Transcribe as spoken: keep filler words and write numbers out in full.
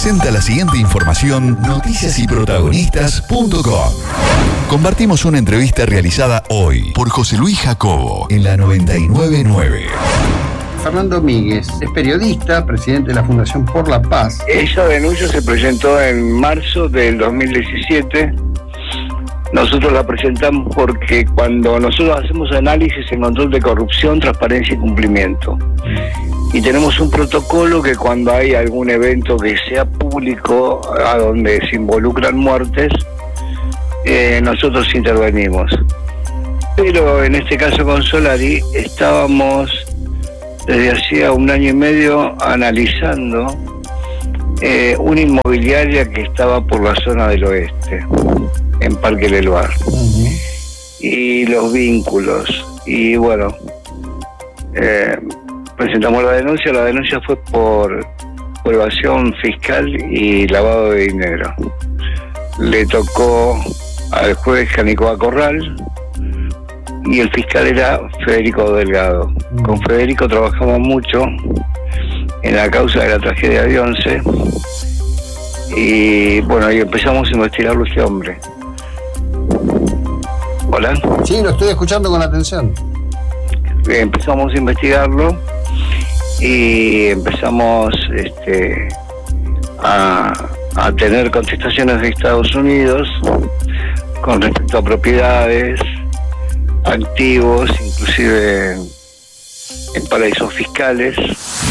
presenta la siguiente información noticias y protagonistas punto com. Compartimos una entrevista realizada hoy por José Luis Jacobo en la noventa y nueve punto nueve. Fernando Míguez es periodista, presidente de la Fundación Por la Paz. Esa denuncia se presentó en marzo del dos mil diecisiete. Nosotros la presentamos porque cuando nosotros hacemos análisis en control de corrupción, transparencia y cumplimiento, y tenemos un protocolo que cuando hay algún evento que sea público, a donde se involucran muertes, eh, nosotros intervenimos. Pero en este caso con Solari estábamos desde hacía un año y medio analizando eh, una inmobiliaria que estaba por la zona del oeste, en Parque Leluar, uh-huh. y los vínculos, y bueno, eh, presentamos la denuncia. La denuncia fue por, por evasión fiscal y lavado de dinero. Le tocó al juez Canicoa Corral y el fiscal era Federico Delgado. Uh-huh. Con Federico trabajamos mucho en la causa de la tragedia de Once, y bueno, ahí empezamos a investigarlo este hombre. ¿Hola? Sí, lo estoy escuchando con atención. Empezamos a investigarlo y empezamos este, a, a tener contestaciones de Estados Unidos con respecto a propiedades, activos, inclusive en paraísos fiscales.